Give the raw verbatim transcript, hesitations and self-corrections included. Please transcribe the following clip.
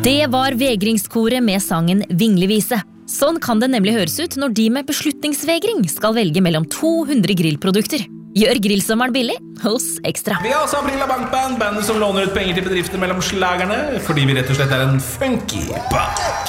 Det var vegringskoret med sangen Vingleviset. Sånn kan det nemlig høres ut når de med beslutningsvegring skal velge mellom to hundre grillprodukter. Gjør grillsommeren billig hos Ekstra. Vi har også Aprila Bankband, bandet som låner ut penger til bedrifter mellom slagerne, fordi vi rett og slett er en funky band.